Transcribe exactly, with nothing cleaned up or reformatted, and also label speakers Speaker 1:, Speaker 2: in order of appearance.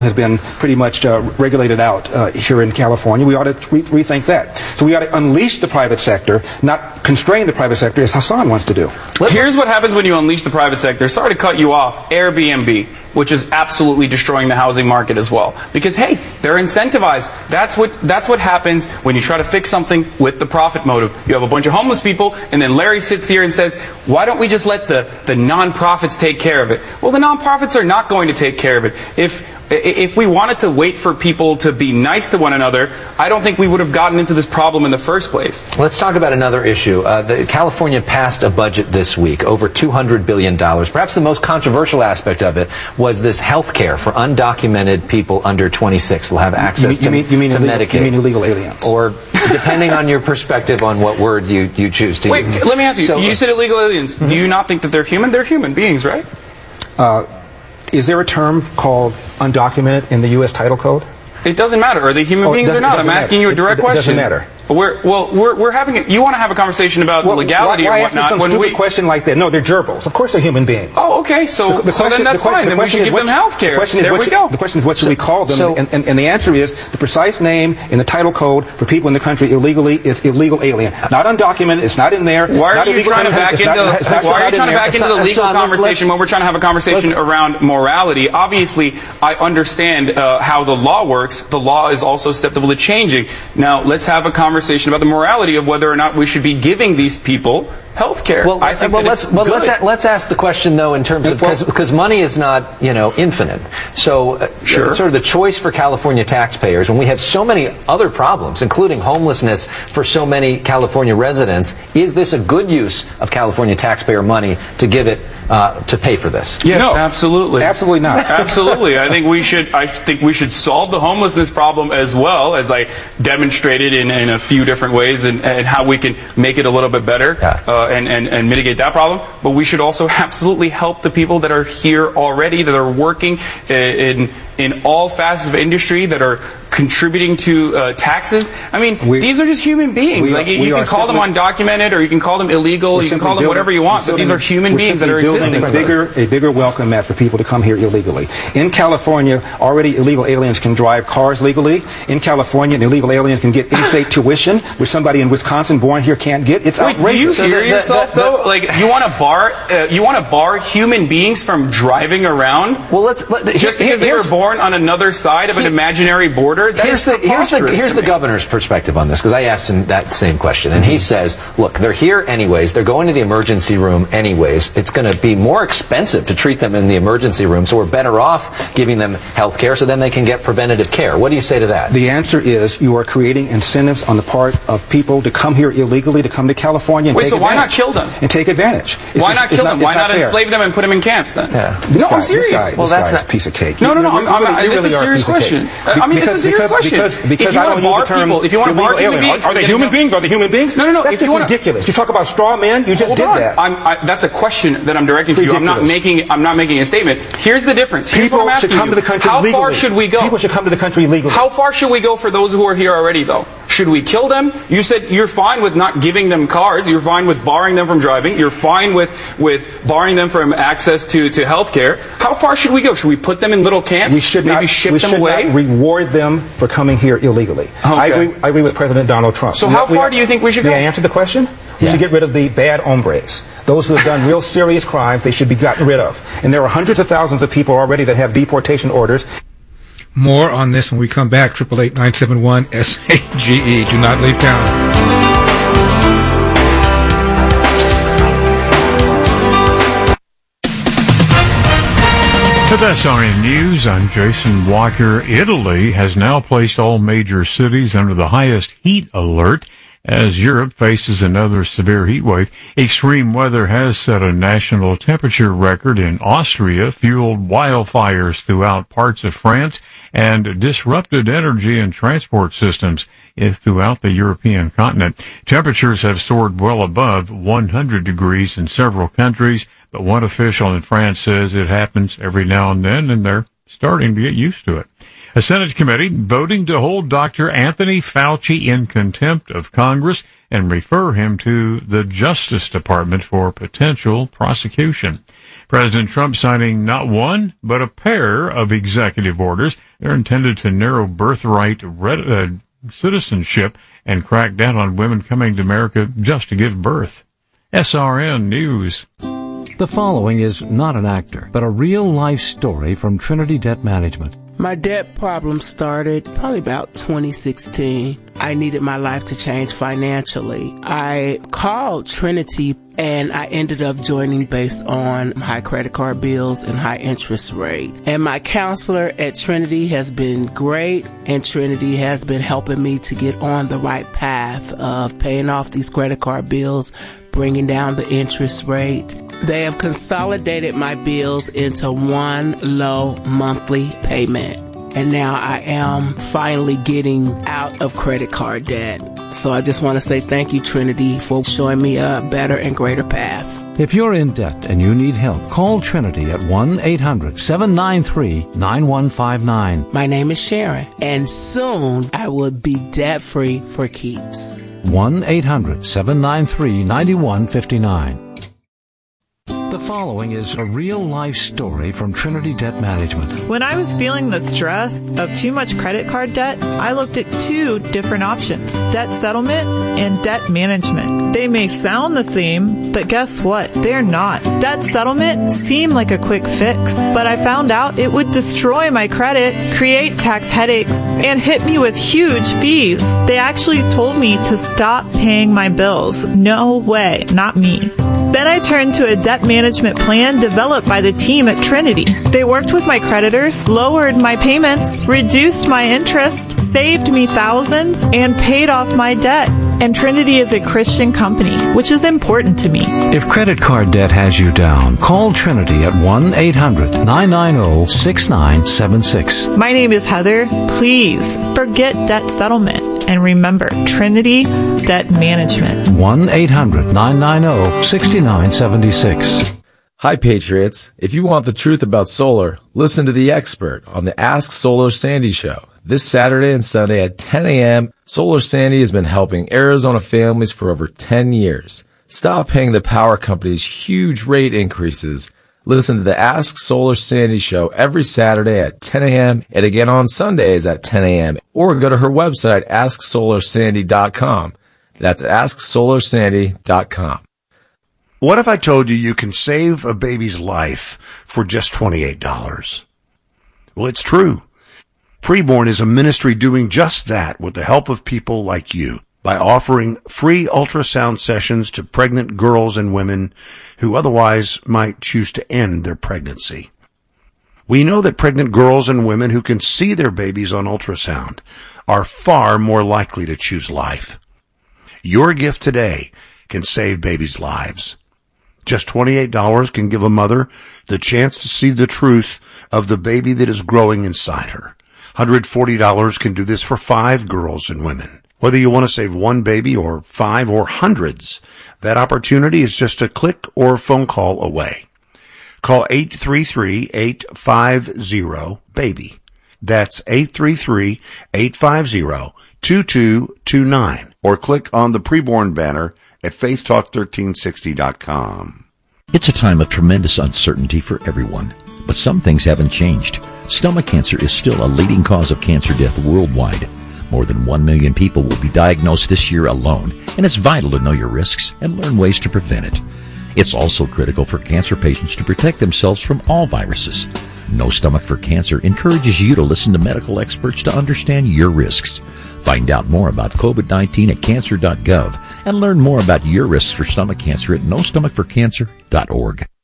Speaker 1: has been pretty much uh, regulated out uh, here in California. We ought to re- rethink that. So we ought to unleash the private sector, not constrain the private sector as Hassan wants to do.
Speaker 2: Here's what happens when you unleash the private sector. Sorry to cut you off. Airbnb, which is absolutely destroying the housing market as well. Because, hey, they're incentivized. That's what that's what happens when you try to fix something with the profit motive. You have a bunch of homeless people, and then Larry sits here and says, why don't we just let the, the non-profits take care of it? Well, the non-profits are not going to take care of it. If If we wanted to wait for people to be nice to one another, I don't think we would have gotten into this problem in the first place.
Speaker 3: Let's talk about another issue. Uh, the, California passed a budget this week, over two hundred billion dollars. Perhaps the most controversial aspect of it was this health care for undocumented people under twenty-six. They'll have access
Speaker 1: you mean,
Speaker 3: to,
Speaker 1: you mean, you mean
Speaker 3: to
Speaker 1: illegal,
Speaker 3: Medicaid.
Speaker 1: You mean illegal aliens.
Speaker 3: Or depending on your perspective on what word you, you choose to
Speaker 2: Wait,
Speaker 3: use.
Speaker 2: Wait, let me ask you.
Speaker 3: So,
Speaker 2: you said illegal aliens. Mm-hmm. Do you not think that they're human? They're human beings, right?
Speaker 1: Uh, Is there a term called undocumented in the U S Title Code?
Speaker 2: It doesn't matter. Are they human
Speaker 1: oh,
Speaker 2: beings or not? I'm asking
Speaker 1: matter.
Speaker 2: you a direct
Speaker 1: it, it,
Speaker 2: question.
Speaker 1: It doesn't matter.
Speaker 2: We're, well, we're, we're having a, you want to have a conversation about
Speaker 1: well,
Speaker 2: legality
Speaker 1: why, why
Speaker 2: or whatnot.
Speaker 1: Some
Speaker 2: when
Speaker 1: stupid
Speaker 2: we,
Speaker 1: question like that. No, they're gerbils. Of course they're human beings.
Speaker 2: Oh, okay. So,
Speaker 1: the, the
Speaker 2: so
Speaker 1: question,
Speaker 2: then that's
Speaker 1: the,
Speaker 2: fine.
Speaker 1: The
Speaker 2: then we should give them health care.
Speaker 1: The question is
Speaker 2: there
Speaker 1: what
Speaker 2: we
Speaker 1: should,
Speaker 2: go.
Speaker 1: The question is what should
Speaker 3: so,
Speaker 1: we call them?
Speaker 3: So,
Speaker 1: and, and, and the answer is the precise name in the title code for people in the country illegally is illegal alien. Not undocumented. It's not in there.
Speaker 2: Why
Speaker 1: not
Speaker 2: are you trying to back into?
Speaker 1: Not, not,
Speaker 2: why are you trying to back into the legal
Speaker 3: Hassan,
Speaker 2: conversation when we're trying to have a conversation around morality? Obviously, I understand uh, how the law works. The law is also susceptible to changing. Now, let's have a conversation about the morality of whether or not we should be giving these people health care.
Speaker 3: Well,
Speaker 2: I think
Speaker 3: well, let's well,
Speaker 2: good.
Speaker 3: let's a, let's ask the question though in terms of because because money is not you know infinite. So uh,
Speaker 2: sure.
Speaker 3: sort of the choice for California taxpayers when we have so many other problems, including homelessness for so many California residents, is this a good use of California taxpayer money to give it uh, to pay for this?
Speaker 2: Yes, no, absolutely,
Speaker 1: absolutely not.
Speaker 2: Absolutely, I think we should. I think we should solve the homelessness problem as well, as I demonstrated in, in a few different ways, and, and how we can make it a little bit better.
Speaker 3: Yeah.
Speaker 2: Uh, and, and, and mitigate that problem. But we should also absolutely help the people that are here already, that are working in in all facets of industry, that are contributing to uh, taxes. I mean, we, these are just human beings.
Speaker 1: We,
Speaker 2: like you,
Speaker 1: we
Speaker 2: you can call them undocumented, or you can call them illegal, you can call them
Speaker 1: building,
Speaker 2: whatever you want, but these are human beings that are existing.
Speaker 1: A bigger, a bigger welcome mat for people to come here illegally. In California, already illegal aliens can drive cars legally. In California, an illegal alien can get in-state tuition, which somebody in Wisconsin born here can't get. It's
Speaker 2: Wait,
Speaker 1: outrageous.
Speaker 2: do you hear
Speaker 3: that,
Speaker 2: yourself
Speaker 3: that, that,
Speaker 2: though? Like you want to bar, uh, you want to bar human beings from driving around?
Speaker 3: Well, let's let,
Speaker 2: just because they were born on another side of an imaginary border. That
Speaker 3: here's
Speaker 2: is
Speaker 3: the here's the here's the
Speaker 2: me.
Speaker 3: governor's perspective on this, because I asked him that same question, and he says, look, they're here anyways. They're going to the emergency room anyways. It's going to be more expensive to treat them in the emergency room, so we're better off giving them health care so then they can get preventative care. What do you say to that?
Speaker 1: The answer is you are creating incentives on the part of people to come here illegally, to come to California and
Speaker 2: Wait,
Speaker 1: take
Speaker 2: so
Speaker 1: advantage.
Speaker 2: why not kill them?
Speaker 1: And take advantage. It's
Speaker 2: why
Speaker 1: just,
Speaker 2: not kill them?
Speaker 1: Not,
Speaker 2: why not,
Speaker 1: not
Speaker 2: enslave them and put them in camps then?
Speaker 3: Yeah.
Speaker 2: No,
Speaker 1: guy,
Speaker 2: I'm serious.
Speaker 1: This guy,
Speaker 3: well,
Speaker 1: this
Speaker 3: that's
Speaker 1: guy's
Speaker 3: not
Speaker 1: a piece of cake.
Speaker 2: No, no, no.
Speaker 1: You,
Speaker 2: I'm, I'm,
Speaker 1: you
Speaker 2: this
Speaker 1: really
Speaker 2: is a serious question. I mean,
Speaker 1: because,
Speaker 2: this is a serious
Speaker 1: because,
Speaker 2: question.
Speaker 1: Because, because
Speaker 2: if you
Speaker 1: I
Speaker 2: want
Speaker 1: don't
Speaker 2: to bar
Speaker 1: use the term
Speaker 2: people, if you want to bar human beings,
Speaker 1: are they human beings? Are they human beings?
Speaker 2: No, no, no.
Speaker 1: That's
Speaker 2: if you
Speaker 1: just
Speaker 2: want
Speaker 1: ridiculous. You talk about straw men. You just
Speaker 2: Hold
Speaker 1: did
Speaker 2: on.
Speaker 1: that.
Speaker 2: I'm, I, that's a question that I'm directing to you. I'm not
Speaker 1: Ridiculous.
Speaker 2: making. I'm not making a statement. Here's the difference. Here's
Speaker 1: People
Speaker 2: what I'm asking
Speaker 1: should come
Speaker 2: you.
Speaker 1: to the country
Speaker 2: How
Speaker 1: legally.
Speaker 2: far should we go?
Speaker 1: People should come to the country legally.
Speaker 2: How far should we go for those who are here already, though? Should we kill them? You said you're fine with not giving them cars. You're fine with barring them from driving. You're fine with, with barring them from access to, to health care. How far should we go? Should we put them in little camps?
Speaker 1: We should
Speaker 2: maybe
Speaker 1: not,
Speaker 2: ship
Speaker 1: we
Speaker 2: them
Speaker 1: should
Speaker 2: away?
Speaker 1: not reward them for coming here illegally.
Speaker 2: Okay.
Speaker 1: I, agree, I agree with President Donald Trump.
Speaker 2: So
Speaker 1: we,
Speaker 2: how
Speaker 1: we,
Speaker 2: far do you think we should go?
Speaker 1: May I answer the question? We
Speaker 3: Yeah.
Speaker 1: should get rid of the bad hombres. Those who have done real serious crimes, they should be gotten rid of. And there are hundreds of thousands of people already that have deportation orders.
Speaker 4: More on this when we come back. Triple eight nine seven one S A G E. Do not leave town.
Speaker 5: With S R N News, I'm Jason Walker. Italy has now placed all major cities under the highest heat alert as Europe faces another severe heat wave. Extreme weather has set a national temperature record in Austria, fueled wildfires throughout parts of France, and disrupted energy and transport systems throughout the European continent. Temperatures have soared well above one hundred degrees in several countries, but one official in France says it happens every now and then, and they're starting to get used to it. A Senate committee voting to hold Doctor Anthony Fauci in contempt of Congress and refer him to the Justice Department for potential prosecution. President Trump signing not one, but a pair of executive orders. They're intended to narrow birthright red, uh, citizenship and crack down on women coming to America just to give birth. S R N News.
Speaker 6: The following is not an actor, but a real-life story from Trinity Debt Management.
Speaker 7: My debt problem started probably about twenty sixteen. I needed my life to change financially. I called Trinity and I ended up joining based on high credit card bills and high interest rate. And my counselor at Trinity has been great, and Trinity has been helping me to get on the right path of paying off these credit card bills, bringing down the interest rate. They have consolidated my bills into one low monthly payment. And now I am finally getting out of credit card debt. So I just want to say thank you, Trinity, for showing me a better and greater path.
Speaker 6: If you're in debt and you need help, call Trinity at one eight hundred seven nine three nine one five nine.
Speaker 7: My name is Sharon, and soon I will be debt-free for keeps.
Speaker 6: one eight hundred seven nine three nine one five nine. The following is a real-life story from Trinity Debt Management.
Speaker 8: When I was feeling the stress of too much credit card debt, I looked at two different options, debt settlement and debt management. They may sound the same, but guess what? They're not. Debt settlement seemed like a quick fix, but I found out it would destroy my credit, create tax headaches, and hit me with huge fees. They actually told me to stop paying my bills. No way, not me. Then I turned to a debt management plan developed by the team at Trinity. They worked with my creditors, lowered my payments, reduced my interest, saved me thousands, and paid off my debt. And Trinity is a Christian company, which is important to me.
Speaker 6: If credit card debt has you down, call Trinity at one eight hundred nine nine zero six nine seven six.
Speaker 8: My name is Heather. Please forget debt settlement. And remember, Trinity Debt Management.
Speaker 6: one eight hundred nine nine zero six nine seven six.
Speaker 9: Hi, Patriots. If you want the truth about solar, listen to The Expert on the Ask Solar Sandy Show. This Saturday and Sunday at ten a.m., Solar Sandy has been helping Arizona families for over ten years. Stop paying the power companies huge rate increases. Listen to the Ask Solar Sandy Show every Saturday at ten a.m. and again on Sundays at ten a.m. Or go to her website, ask solar sandy dot com. That's ask solar sandy dot com.
Speaker 10: What if I told you you can save a baby's life for just twenty-eight dollars? Well, it's true. Preborn is a ministry doing just that with the help of people like you by offering free ultrasound sessions to pregnant girls and women who otherwise might choose to end their pregnancy. We know that pregnant girls and women who can see their babies on ultrasound are far more likely to choose life. Your gift today can save babies' lives. Just twenty-eight dollars can give a mother the chance to see the truth of the baby that is growing inside her. one hundred forty dollars can do this for five girls and women. Whether you want to save one baby or five or hundreds, that opportunity is just a click or phone call away. Call eight three three, eight five zero, BABY. That's eight three three, eight five zero, two two two nine. Or click on the Preborn banner at faith talk thirteen sixty dot com.
Speaker 11: It's a time of tremendous uncertainty for everyone, but some things haven't changed. Stomach cancer is still a leading cause of cancer death worldwide. More than one million people will be diagnosed this year alone, and it's vital to know your risks and learn ways to prevent it. It's also critical for cancer patients to protect themselves from all viruses. No Stomach for Cancer encourages you to listen to medical experts to understand your risks. Find out more about covid nineteen at cancer dot gov and learn more about your risks for stomach cancer at no stomach for cancer dot org.